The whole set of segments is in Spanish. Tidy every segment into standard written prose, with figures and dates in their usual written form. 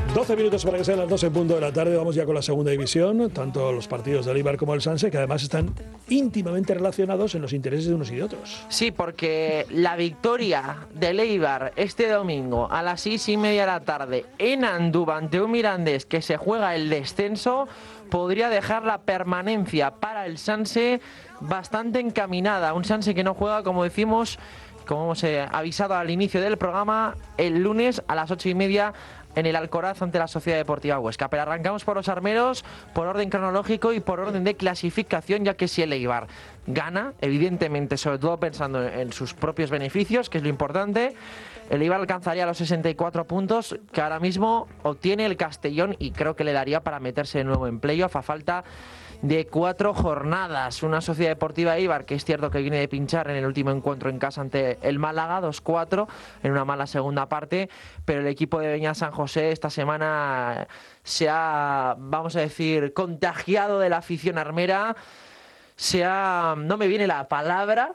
12 minutos para que sean las 12 en punto de la tarde. Vamos ya con la segunda división, tanto los partidos del Eibar como el Sanse, que además están íntimamente relacionados en los intereses de unos y de otros. Sí, porque la victoria del Eibar este domingo a las 6:30 de la tarde en Andúba ante un Mirandés que se juega el descenso podría dejar la permanencia para el Sanse bastante encaminada. Un Sanse que no juega, como decimos, como hemos avisado al inicio del programa, el lunes a las 8:30 en el Alcoraz ante la Sociedad Deportiva Huesca. Pero arrancamos por los armeros, por orden cronológico y por orden de clasificación, ya que si el Eibar gana, evidentemente, sobre todo pensando en sus propios beneficios, que es lo importante, el Eibar alcanzaría los 64 puntos que ahora mismo obtiene el Castellón y creo que le daría para meterse de nuevo en playoff a falta de 4 jornadas. Una Sociedad Deportiva Eibar que es cierto que viene de pinchar en el último encuentro en casa ante el Málaga 2-4 en una mala segunda parte, pero el equipo de Beñat San José esta semana se ha, vamos a decir, contagiado de la afición armera, no me viene la palabra,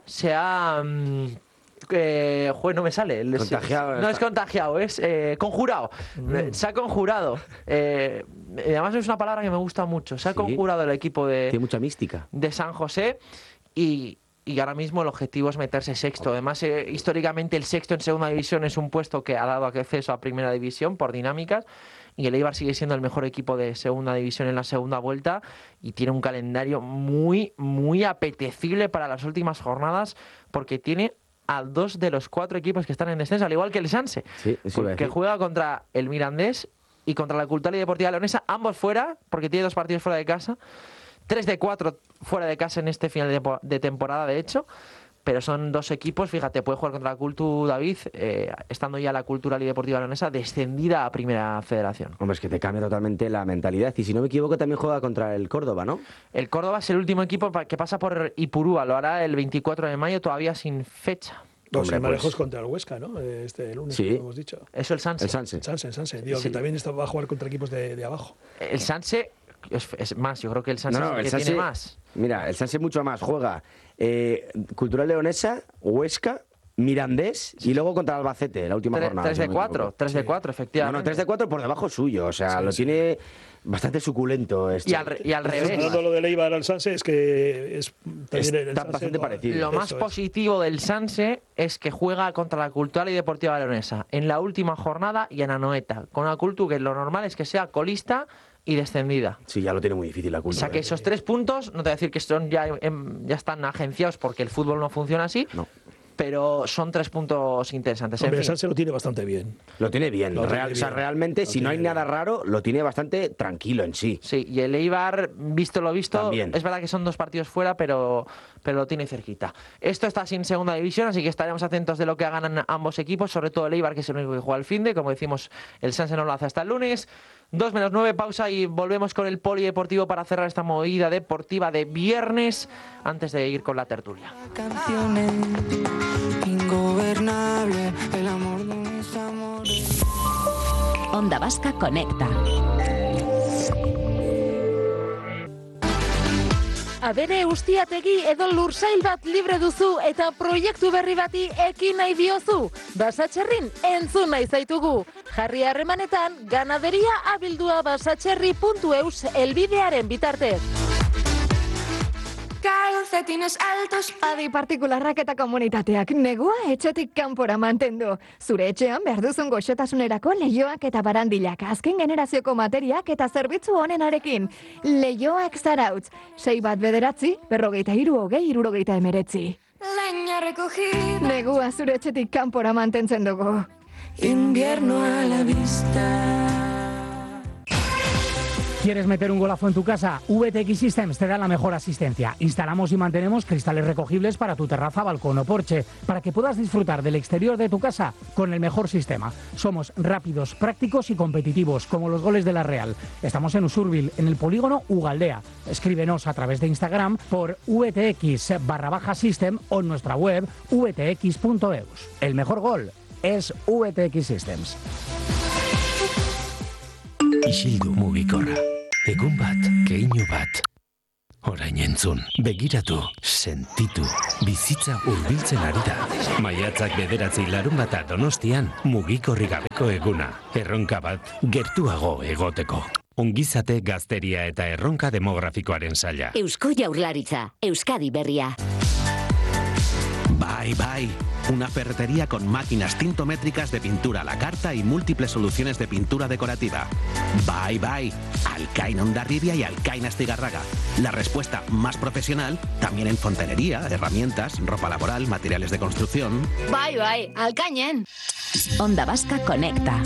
no me sale. Contagiado. No es contagiado, es conjurado. Se ha conjurado. Además es una palabra que me gusta mucho. Se ha conjurado el equipo tiene mucha mística de San José y ahora mismo el objetivo es meterse sexto. Además, históricamente el sexto en segunda división es un puesto que ha dado acceso a primera división por dinámicas. Y el Eibar sigue siendo el mejor equipo de segunda división en la segunda vuelta y tiene un calendario muy, muy apetecible para las últimas jornadas porque tiene a 2 de los 4 equipos que están en descenso, al igual que el Sanse, que juega contra el Mirandés y contra la Cultural y Deportiva Leonesa, ambos fuera, porque tiene 2 partidos fuera de casa, 3 de 4 fuera de casa en este final de temporada, de hecho, pero son 2 equipos, fíjate, puede jugar contra la Cultu David, estando ya la Cultural y Deportiva Leonesa descendida a Primera Federación. Hombre, es que te cambia totalmente la mentalidad, y si no me equivoco también juega contra el Córdoba, ¿no? El Córdoba es el último equipo que pasa por Ipurúa, lo hará el 24 de mayo, todavía sin fecha. Dos lejos contra el Huesca, ¿no? Este lunes, como hemos dicho. Eso el Sanse. El Sanse. Digo, que también va a jugar contra equipos de abajo. El Sanse es más, yo creo que el Sanse tiene más. Mira, el Sanse mucho más. Juega Cultural Leonesa, Huesca, Mirandés y luego contra Albacete, la última jornada. 3 de 4, efectivamente. No, 3 de 4 por debajo suyo, o sea, lo tiene bastante suculento. Y al revés. Hablando lo del Eibar al Sanse, es que está bastante parecido. Lo más positivo del Sanse es que juega contra la Cultural y Deportiva Leonesa en la última jornada y en Anoeta, con la Cultu, que lo normal es que sea colista y descendida. Sí, ya lo tiene muy difícil la Cultu. O sea que esos 3 puntos, no te voy a decir que son ya están agenciados porque el fútbol no funciona así. No. Pero son 3 puntos interesantes. Hombre, el Sanse lo tiene bastante bien. Lo tiene bien. O sea, realmente, si no hay nada raro, lo tiene bastante tranquilo en sí. Sí, y el Eibar, visto lo visto, también. Es verdad que son 2 partidos fuera, pero lo tiene cerquita. Esto está sin segunda división, así que estaremos atentos de lo que hagan ambos equipos, sobre todo el Eibar, que es el único que juega al finde. Como decimos, el Sanse no lo hace hasta el lunes. 2:09, pausa y volvemos con el polideportivo para cerrar esta movida deportiva de viernes antes de ir con la tertulia. Canciones, ingobernable, el amor de mis amores. Onda Vasca Conecta. Abere ustiategi edo lursail bat libre duzu eta proiektu berri bati ekin nahi diozu. Basatxerrin entzun nahi zaitugu. Jarri harremanetan ganaderia abildua basatxerri.eus elbidearen bitartez. Calcetines altos. Adi partikularrak eta komunitateak negua etxetik kanpora mantendu. Zure etxean behar duzun goxotasunerako leioak eta barandilak, azken generazioko materiak eta zerbitzu honenarekin. Leioak Zarautz, 619 43 20 Leña recogida. Negua zure etxetik kanpora mantentzen dugu. Invierno a la vista. ¿Quieres meter un golazo en tu casa? VTX Systems te da la mejor asistencia. Instalamos y mantenemos cristales recogibles para tu terraza, balcón o porche, para que puedas disfrutar del exterior de tu casa con el mejor sistema. Somos rápidos, prácticos y competitivos, como los goles de la Real. Estamos en Usurbil, en el polígono Ugaldea. Escríbenos a través de Instagram por VTX_System o en nuestra web vtx.eus. El mejor gol es VTX Systems. Isildu mugikorra. Egun bat, keinu bat. Orain entzun, begiratu, sentitu, bizitza hurbiltzen ari da. Maiatzak 9 larunbata Donostian, mugikorrik gabeko eguna. Erronka bat, gertuago egoteko. Ongizate, gazteria eta erronka demografikoaren saila. Eusko Jaurlaritza, Euskadi berria. Bye. Una ferretería con máquinas tintométricas de pintura a la carta y múltiples soluciones de pintura decorativa. Bye. Alcaina Hondarribia y Alcaina Astigarraga. La respuesta más profesional también en fontanería, herramientas, ropa laboral, materiales de construcción. Bye. Alcañen. Onda Vasca conecta.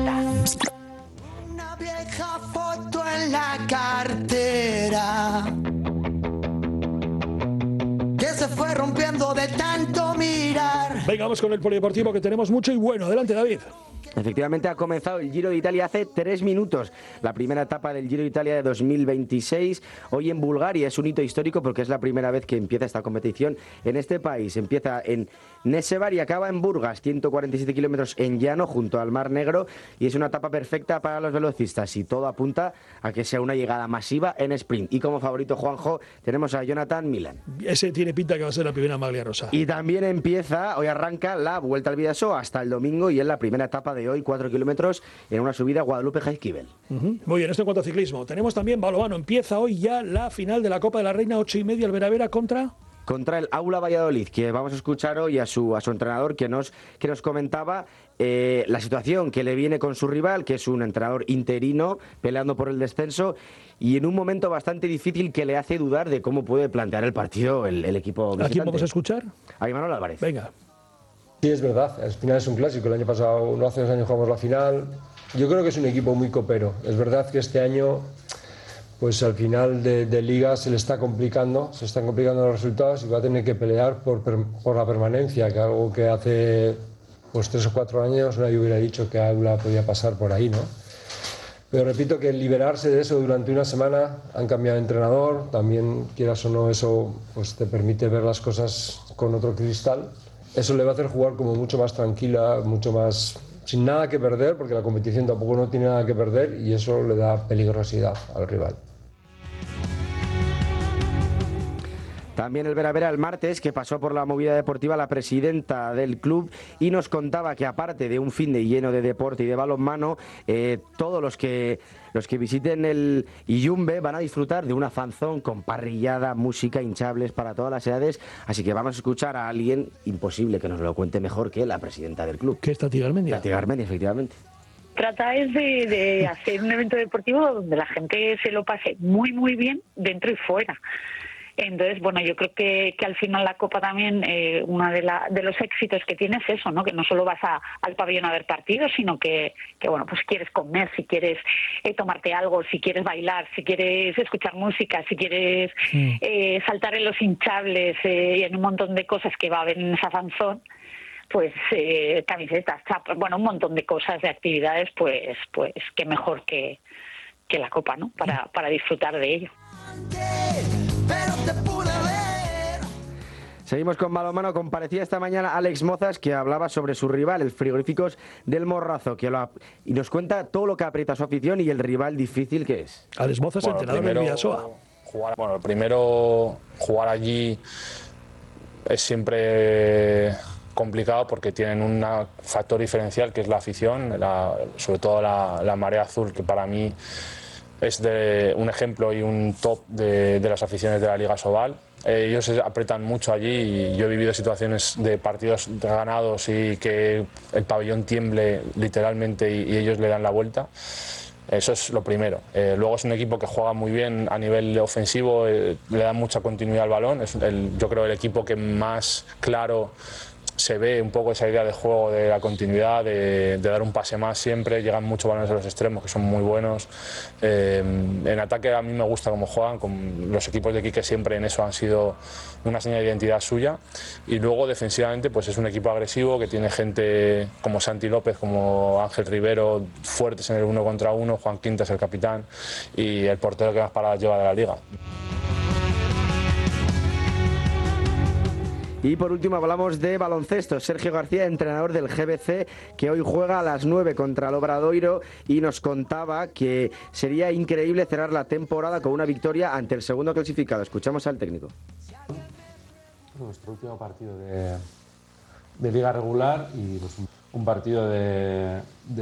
Una vieja foto en la cartera que se fue rompiendo de tanto mirar. Venga, vamos con el polideportivo, que tenemos mucho y bueno. Adelante, David. Efectivamente ha comenzado el Giro de Italia hace 3 minutos. La primera etapa del Giro de Italia de 2026. Hoy en Bulgaria es un hito histórico porque es la primera vez que empieza esta competición en este país. Empieza en Nesevar y acaba en Burgas, 147 kilómetros en llano junto al Mar Negro, y es una etapa perfecta para los velocistas y todo apunta a que sea una llegada masiva en sprint. Y como favorito, Juanjo, tenemos a Jonathan Milan. Ese tiene pinta que va a ser la primera maglia rosa. Y también hoy arranca la Vuelta al Bidasoa hasta el domingo y es la primera etapa de hoy, 4 kilómetros en una subida a Guadalupe-Jaizkibel. Muy bien, esto en cuanto a ciclismo. Tenemos también balonmano. Empieza hoy ya la final de la Copa de la Reina, 8:30, el Vera contra el Aula Valladolid, que vamos a escuchar hoy a su entrenador que nos comentaba la situación que le viene con su rival, que es un entrenador interino peleando por el descenso y en un momento bastante difícil que le hace dudar de cómo puede plantear el partido el equipo visitante. ¿A quién vamos a escuchar? A Imanol Álvarez. Venga. Sí, es verdad, al final es un clásico. El año pasado, no hace 2 años, jugamos la final. Yo creo que es un equipo muy copero. Es verdad que este año, pues al final de liga se están complicando los resultados y va a tener que pelear por la permanencia, que algo que hace 3 o 4 años nadie hubiera dicho que Aula podía pasar por ahí, ¿no? Pero repito que liberarse de eso durante una semana, han cambiado de entrenador, también quieras o no eso pues te permite ver las cosas con otro cristal. Eso le va a hacer jugar como mucho más tranquila, mucho más sin nada que perder, porque la competición tampoco no tiene nada que perder y eso le da peligrosidad al rival. También el Vera el martes, que pasó por la movida deportiva la presidenta del club y nos contaba que aparte de un fin de lleno de deporte y de balonmano, todos los que visiten el Iyumbe van a disfrutar de una fanzón con parrillada, música, hinchables para todas las edades. Así que vamos a escuchar a alguien imposible que nos lo cuente mejor que la presidenta del club. ¿Qué es Tati Garmendia? Tati Garmendia, efectivamente. Trata es de hacer un evento deportivo donde la gente se lo pase muy bien dentro y fuera. Entonces, bueno, yo creo que al final la Copa también, uno de los éxitos que tiene es eso, ¿no? Que no solo vas al pabellón a ver partidos, sino que bueno, pues quieres comer, si quieres tomarte algo, si quieres bailar, si quieres escuchar música, si quieres saltar en los hinchables y en un montón de cosas que va a haber en esa fanzón, pues camisetas, chapas, bueno, un montón de cosas, de actividades, pues qué mejor que la Copa, ¿no? Para disfrutar de ello. Seguimos con balonmano. Comparecía esta mañana Alex Mozas, que hablaba sobre su rival, el Frigoríficos del Morrazo, y nos cuenta todo lo que aprieta su afición y el rival difícil que es. Alex Mozas, entrenador del Bidasoa. Jugar allí es siempre complicado porque tienen un factor diferencial que es la afición, sobre todo la Marea Azul, que para mí es un ejemplo y un top de las aficiones de la Liga Sobal. Ellos se apretan mucho allí y yo he vivido situaciones de partidos ganados y que el pabellón tiemble literalmente y ellos le dan la vuelta. Eso es lo primero. Luego es un equipo que juega muy bien a nivel ofensivo, le da mucha continuidad al balón. Es yo creo el equipo que más claro se ve un poco esa idea de juego, de la continuidad, de dar un pase más siempre. Llegan muchos balones a los extremos que son muy buenos. En ataque a mí me gusta cómo juegan, con los equipos de Quique siempre en eso han sido una señal de identidad suya. Y luego defensivamente pues es un equipo agresivo que tiene gente como Santi López, como Ángel Rivero, fuertes en el 1 contra 1, Juan Quintas el capitán y el portero que más paradas lleva de la liga. Y por último hablamos de baloncesto. Sergio García, entrenador del GBC, que hoy juega a las 9 contra el Obradoiro y nos contaba que sería increíble cerrar la temporada con una victoria ante el segundo clasificado. Escuchamos al técnico. Nuestro último partido de liga regular y pues, un partido de